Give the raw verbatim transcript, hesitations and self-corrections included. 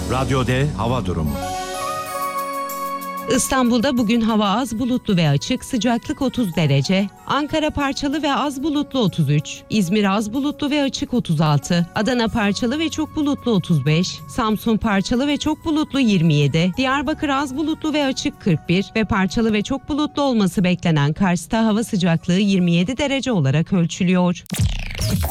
Radyo D hava durumu. İstanbul'da bugün hava az bulutlu ve açık, sıcaklık otuz derece. Ankara parçalı ve az bulutlu otuz üç. İzmir az bulutlu ve açık otuz altı. Adana parçalı ve çok bulutlu otuz beş. Samsun parçalı ve çok bulutlu yirmi yedi. Diyarbakır az bulutlu ve açık kırk bir ve parçalı ve çok bulutlu olması beklenen Kars'ta hava sıcaklığı yirmi yedi derece olarak ölçülüyor.